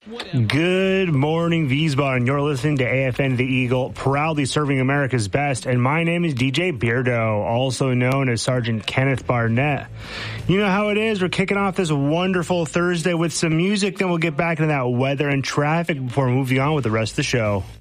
Good morning, Wiesbaden. You're listening to AFN The Eagle, proudly serving America's best. And my name is DJ Beardo, also known as Sergeant Kenneth Barnett. You know how it is. We're kicking off this wonderful Thursday with some music. Then we'll get back into that weather and traffic before moving on with the rest of the show.